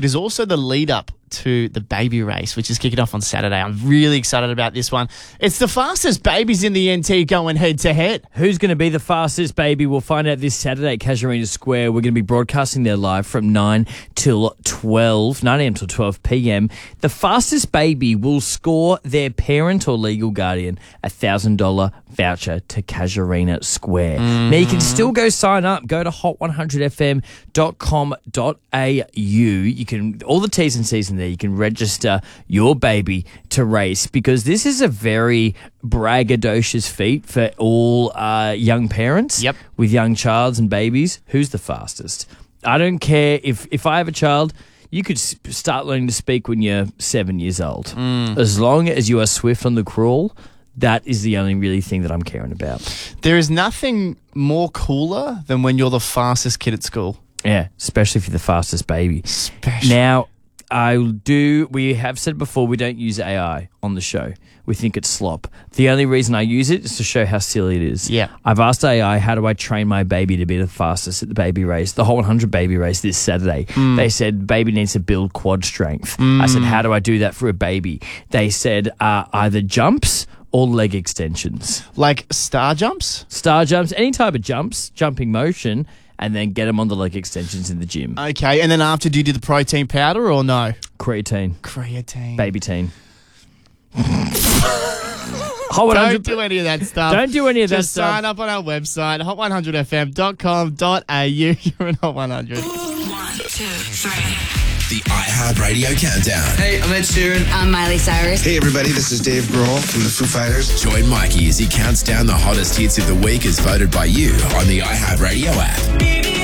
there's also the lead up to the baby race, which is kicking off on Saturday. I'm really excited about this one. It's the fastest babies in the NT going head to head. Who's going to be the fastest baby? We'll find out this Saturday at Casuarina Square. We're going to be broadcasting there live from 9 a.m. till 12 p.m. The fastest baby will score their parent or legal guardian $1,000 voucher to Casuarina Square. Now, you can still go sign up. Go to hot100fm.com.au. You can, all the T's and C's in there, you can register your baby to race, because this is a very braggadocious feat for all young parents with young childs and babies. Who's the fastest? I don't care if I have a child. You could start learning to speak when you're 7 years old. As long as you are swift on the crawl, that is the only really thing that I'm caring about. There is nothing more cooler than when you're the fastest kid at school. Yeah, especially if you're the fastest baby. Now, we have said before, we don't use AI on the show. We think it's slop. The only reason I use it is to show how silly it is. Yeah. I've asked AI, how do I train my baby to be the fastest at the baby race, the Hot 100 baby race this Saturday? They said baby needs to build quad strength. I said, how do I do that for a baby? They said either jumps or leg extensions. Like star jumps? Star jumps, any type of jumps, jumping motion, and then get them on the leg extensions in the gym. Okay, and then after, do you do the protein powder or no? Creatine. Baby teen. Don't do any of that stuff. Don't do any of that Just stuff. sign up on our website, hot100fm.com.au. You're in Hot 100. 1, 2, 3. The iHeartRadio Countdown. Hey, I'm Ed Sheeran. I'm Miley Cyrus. Hey everybody, this is Dave Grohl from the Foo Fighters. Join Mikey as he counts down the hottest hits of the week as voted by you on the iHeartRadio app.